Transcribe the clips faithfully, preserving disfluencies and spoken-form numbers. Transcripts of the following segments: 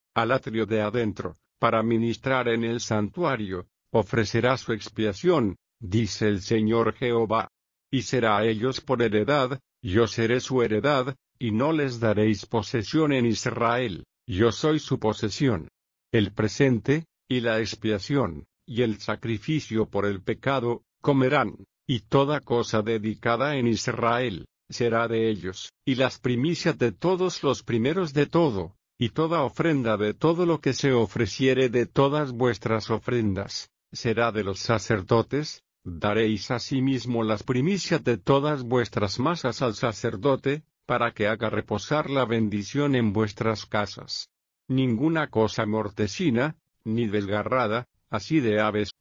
al atrio de adentro, para ministrar en el santuario, ofrecerá su expiación, dice el Señor Jehová. Y será a ellos por heredad, yo seré su heredad, y no les daréis posesión en Israel, yo soy su posesión. El presente, y la expiación, y el sacrificio por el pecado, comerán, y toda cosa dedicada en Israel, será de ellos, y las primicias de todos los primeros de todo, y toda ofrenda de todo lo que se ofreciere de todas vuestras ofrendas, será de los sacerdotes. Daréis asimismo las primicias de todas vuestras masas al sacerdote, para que haga reposar la bendición en vuestras casas. Ninguna cosa mortecina, ni desgarrada, así de aves.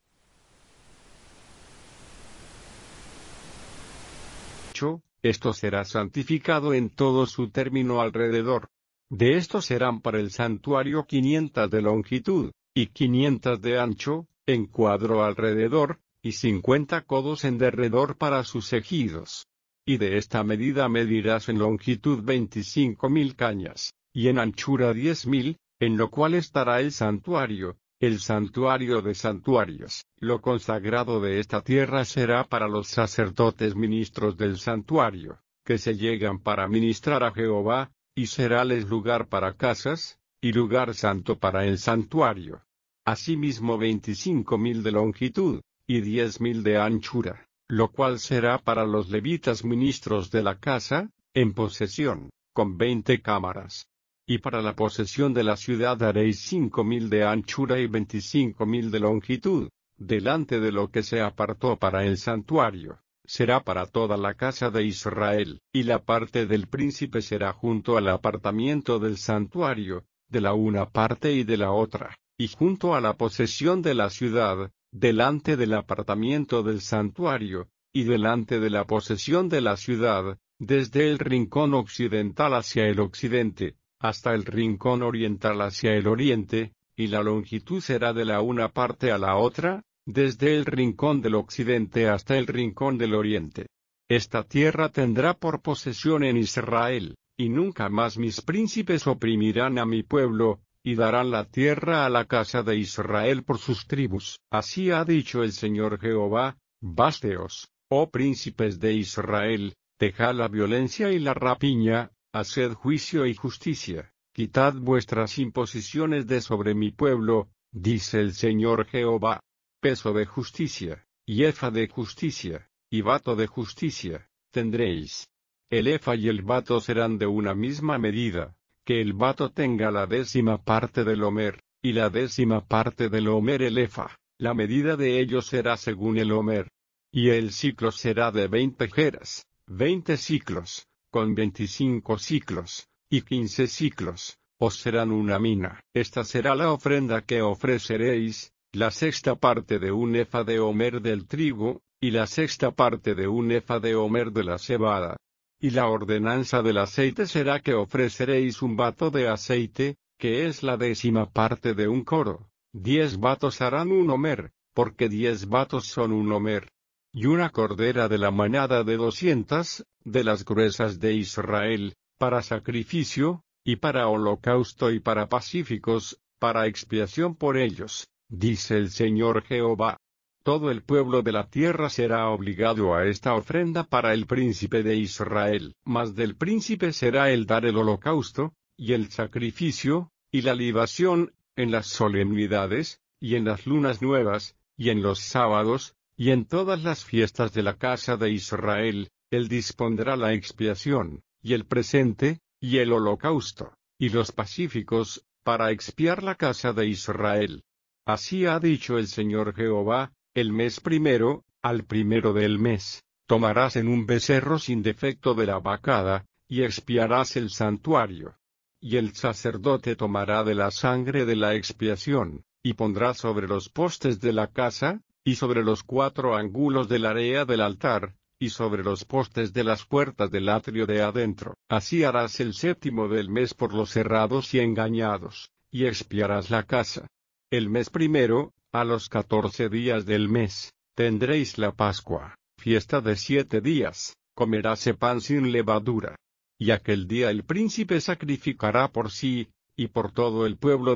Esto será santificado en todo su término alrededor. De estos serán para el santuario quinientas de longitud, y quinientas de ancho, en cuadro alrededor, y cincuenta codos en derredor para sus ejidos. Y de esta medida medirás en longitud veinticinco mil cañas, y en anchura diez mil, en lo cual estará el santuario, el santuario de santuarios. Lo consagrado de esta tierra será para los sacerdotes ministros del santuario, que se llegan para ministrar a Jehová, y seráles lugar para casas, y lugar santo para el santuario. Asimismo veinticinco mil de longitud, y diez mil de anchura, lo cual será para los levitas ministros de la casa, en posesión, con veinte cámaras. Y para la posesión de la ciudad haréis cinco mil de anchura y veinticinco mil de longitud, delante de lo que se apartó para el santuario, será para toda la casa de Israel, y la parte del príncipe será junto al apartamiento del santuario, de la una parte y de la otra, y junto a la posesión de la ciudad, delante del apartamiento del santuario, y delante de la posesión de la ciudad, desde el rincón occidental hacia el occidente, hasta el rincón oriental hacia el oriente, y la longitud será de la una parte a la otra, desde el rincón del occidente hasta el rincón del oriente. Esta tierra tendrá por posesión en Israel, y nunca más mis príncipes oprimirán a mi pueblo, y darán la tierra a la casa de Israel por sus tribus. Así ha dicho el Señor Jehová: Básteos, oh príncipes de Israel, dejad la violencia y la rapiña, haced juicio y justicia, quitad vuestras imposiciones de sobre mi pueblo, dice el Señor Jehová. Peso de justicia, y efa de justicia, y bato de justicia, tendréis. El efa y el bato serán de una misma medida, que el bato tenga la décima parte del homer, y la décima parte del homer el efa, la medida de ellos será según el homer. Y el ciclo será de veinte geras, veinte ciclos, con veinticinco ciclos, y quince ciclos, os serán una mina. Esta será la ofrenda que ofreceréis, la sexta parte de un efa de homer del trigo, y la sexta parte de un efa de homer de la cebada. Y la ordenanza del aceite será que ofreceréis un bato de aceite, que es la décima parte de un coro. Diez batos harán un homer, porque diez batos son un homer. Y una cordera de la manada de doscientas, de las gruesas de Israel, para sacrificio, y para holocausto y para pacíficos, para expiación por ellos, dice el Señor Jehová. Todo el pueblo de la tierra será obligado a esta ofrenda para el príncipe de Israel. Mas del príncipe será el dar el holocausto, y el sacrificio, y la libación, en las solemnidades, y en las lunas nuevas, y en los sábados, y en todas las fiestas de la casa de Israel. Él dispondrá la expiación, y el presente, y el holocausto, y los pacíficos, para expiar la casa de Israel. Así ha dicho el Señor Jehová: el mes primero, al primero del mes, tomarás en un becerro sin defecto de la vacada, y expiarás el santuario. Y el sacerdote tomará de la sangre de la expiación, y pondrá sobre los postes de la casa, y sobre los cuatro ángulos de la area del altar, y sobre los postes de las puertas del atrio de adentro. Así harás el séptimo del mes por los errados y engañados, y expiarás la casa. El mes primero, a los catorce días del mes, tendréis la Pascua, fiesta de siete días, comeráse pan sin levadura. Y aquel día el príncipe sacrificará por sí, y por todo el pueblo